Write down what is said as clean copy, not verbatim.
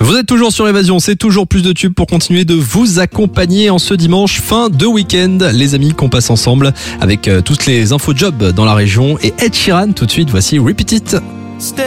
Vous êtes toujours sur Évasion, c'est toujours plus de tubes pour continuer de vous accompagner en ce dimanche fin de week-end. Les amis, qu'on passe ensemble avec toutes les infos jobs dans la région et Ed Sheeran tout de suite. Voici Repeat It.